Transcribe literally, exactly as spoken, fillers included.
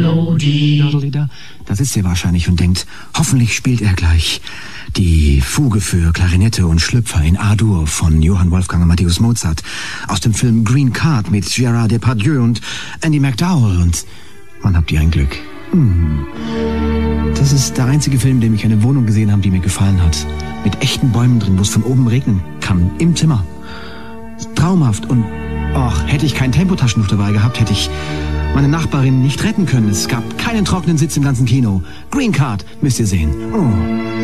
Da sitzt er wahrscheinlich und denkt, hoffentlich spielt er gleich die Fuge für Klarinette und Schlüpfer in A-Dur von Johann Wolfgang Amadeus Mozart aus dem Film Green Card mit Gérard Depardieu und Andy McDowell und Mann, habt ihr ein Glück. Hm. Das ist der einzige Film, in dem ich eine Wohnung gesehen habe, die mir gefallen hat. Mit echten Bäumen drin, wo es von oben regnen kann. Im Zimmer. Traumhaft. Und ach, hätte ich kein Tempotaschentuch dabei gehabt, hätte ich meine Nachbarin nicht retten können. Es gab keinen trockenen Sitz im ganzen Kino. Green Card, müsst ihr sehen. Oh.